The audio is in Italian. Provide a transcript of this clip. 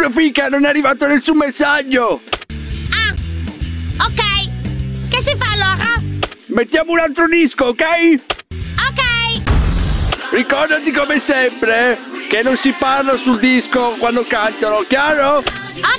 fica, non è arrivato nessun messaggio. Ah, ok. Che si fa allora? Mettiamo un altro disco, ok? Ok. Ricordati come sempre che non si parla sul disco quando cantano, chiaro? Ok.